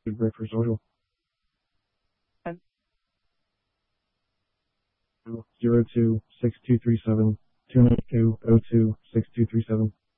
Break for social. Okay. 026237 292 02 6237.